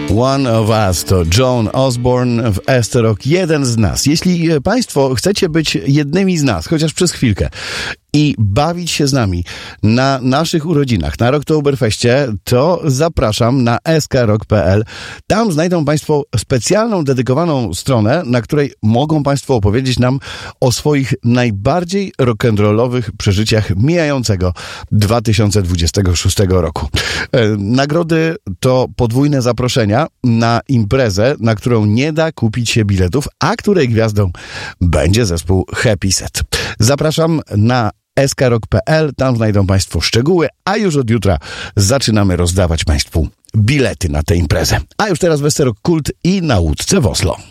One of Us to Joan Osborne w ST Rock, jeden z nas. Jeśli Państwo chcecie być jednymi z nas, chociaż przez chwilkę, i bawić się z nami na naszych urodzinach, na Rocktoberfeście, to zapraszam na skrok.pl. Tam znajdą Państwo specjalną, dedykowaną stronę, na której mogą Państwo opowiedzieć nam o swoich najbardziej rock'n'rollowych przeżyciach mijającego 2026 roku. Nagrody to podwójne zaproszenia na imprezę, na którą nie da kupić się biletów, a której gwiazdą będzie zespół Happy Set. Zapraszam na skrok.pl, tam znajdą Państwo szczegóły, a już od jutra zaczynamy rozdawać Państwu bilety na tę imprezę. A już teraz Westerok Kult i na łódce w Oslo.